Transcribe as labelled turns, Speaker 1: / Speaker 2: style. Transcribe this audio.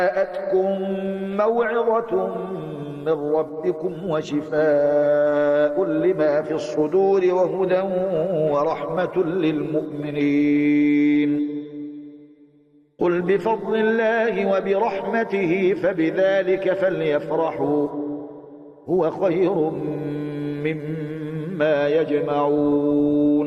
Speaker 1: جاءتكم موعظة من ربكم وشفاء لما في الصدور وهدى ورحمة للمؤمنين. قل بفضل الله وبرحمته فبذلك فليفرحوا هو خير مما يجمعون.